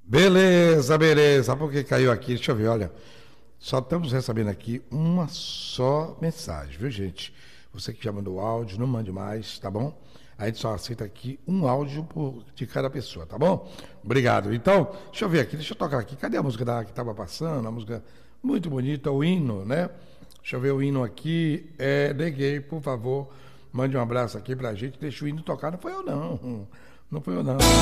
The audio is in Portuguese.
Beleza, beleza. Sabe por que caiu aqui? Deixa eu ver, olha. Só estamos recebendo aqui uma só mensagem, viu, gente? Você que já mandou áudio, não mande mais, tá bom? A gente só aceita aqui um áudio de cada pessoa, tá bom? Obrigado. Então, deixa eu ver aqui, deixa eu tocar aqui. Cadê a música que estava passando? A música muito bonita, o hino, né? Deixa eu ver o hino aqui. Neguei, por favor, mande um abraço aqui pra gente. Deixa o hino tocar. Não foi eu, não. Não foi eu, não.